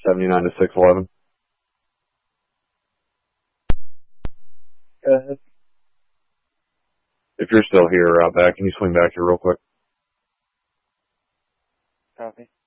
79 to 611. Go ahead. If you're still here or out back, can you swing back here real quick? Copy.